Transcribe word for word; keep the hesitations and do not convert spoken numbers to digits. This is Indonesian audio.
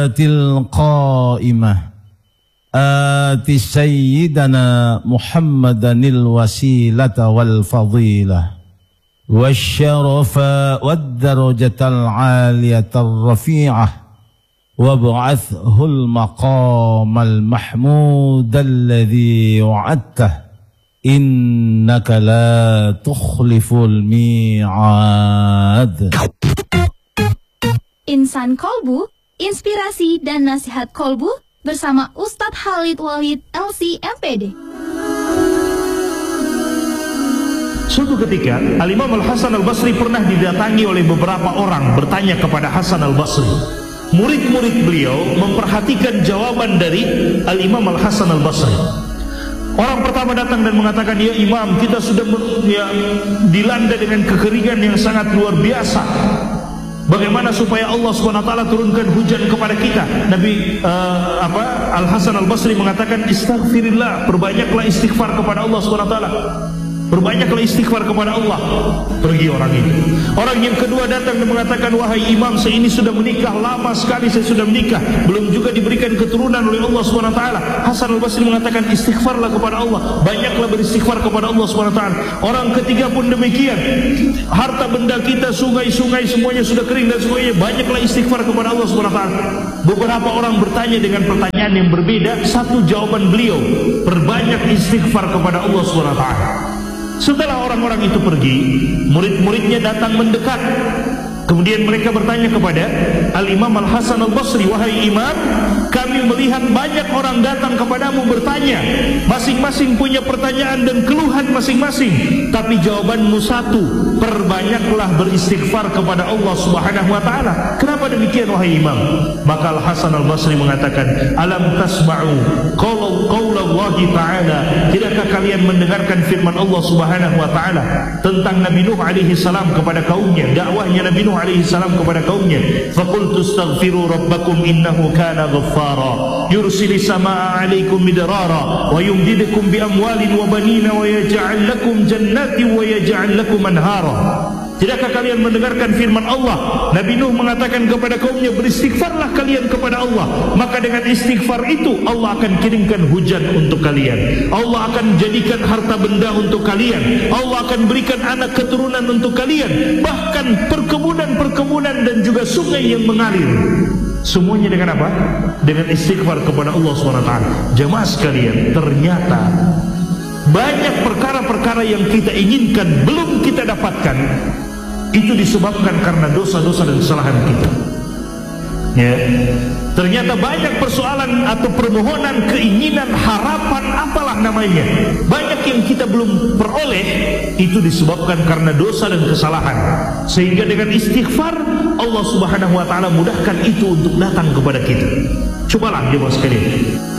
القائمة آت سيدنا محمدا الوسيلة والفضيلة والشرف والدرجة العالية الرفيعة وابعثه المقام المحمود الذي وعدته إنك لا تخلف الميعاد. Insan Kolbu, inspirasi dan nasihat Kolbu bersama Ustadz Khalid Walid L C M P D. Suatu ketika Al-Imam Al-Hasan Al-Basri pernah didatangi oleh beberapa orang bertanya kepada Hasan Al-Basri. Murid-murid beliau memperhatikan jawaban dari Al-Imam Al-Hasan Al-Basri. Orang pertama datang dan mengatakan, ya Imam, kita sudah ya, dilanda dengan kekeringan yang sangat luar biasa. Bagaimana supaya Allah subhanahu wa taala turunkan hujan kepada kita? Nabi uh, apa Al-Hasan Al-Basri mengatakan, istighfirillah, perbanyaklah istighfar kepada Allah subhanahu wa taala. Berbanyaklah istighfar kepada Allah. Pergi orang ini. Orang yang kedua datang dan mengatakan, wahai imam, saya ini sudah menikah, lama sekali saya sudah menikah, belum juga diberikan keturunan oleh Allah subhanahu wa taala. Hasan Al-Basri mengatakan, istighfarlah kepada Allah, banyaklah beristighfar kepada Allah subhanahu wa taala. Orang ketiga pun demikian. Harta benda kita, sungai-sungai semuanya sudah kering dan semuanya, banyaklah istighfar kepada Allah subhanahu wa taala. Beberapa orang bertanya dengan pertanyaan yang berbeda. Satu jawaban beliau, perbanyak istighfar kepada Allah subhanahu wa taala. Setelah orang-orang itu pergi, murid-muridnya datang mendekat. Kemudian mereka bertanya kepada Al-Imam Al-Hasan Al-Basri, wahai imam, kami melihat banyak orang datang kepadamu bertanya, masing-masing punya pertanyaan dan keluhan masing-masing, tapi jawabanmu satu, perbanyaklah beristighfar kepada Allah subhanahu wa ta'ala. Kenapa demikian wahai imam? Maka Al-Hasan Al-Basri mengatakan, alam tasma'u qaulallahi ta'ala, tidakkah kalian mendengarkan firman Allah subhanahu wa ta'ala tentang Nabi Nuh alaihi salam kepada kaumnya, dakwahnya Nabi Nuh alaihi salam kepada kaumnya, faqultu astaghfiru rabbakum innahu kana ghaffara yursilis samaa'a 'alaikum midrara wa yumdidukum bi amwalin wa banina wa yaj'al lakum jannatin wa yaj'al lakum anhara. Tidakkah kalian mendengarkan firman Allah? Nabi Nuh mengatakan kepada kaumnya, beristighfarlah kalian kepada Allah, maka dengan istighfar itu Allah akan kirimkan hujan untuk kalian, Allah akan jadikan harta benda untuk kalian, Allah akan berikan anak keturunan untuk kalian, bahkan perkebunan-perkebunan dan juga sungai yang mengalir. Semuanya dengan apa? Dengan istighfar kepada Allah subhanahu wa taala. Jemaah sekalian, ternyata banyak perkara-perkara yang kita inginkan belum kita dapatkan, itu disebabkan karena dosa-dosa dan kesalahan kita. Ya, ternyata banyak persoalan atau permohonan, keinginan, harapan, apalah namanya, banyak yang kita belum peroleh, itu disebabkan karena dosa dan kesalahan. Sehingga dengan istighfar Allah subhanahu wa ta'ala mudahkan itu untuk datang kepada kita. Cobalah jemaah sekalian,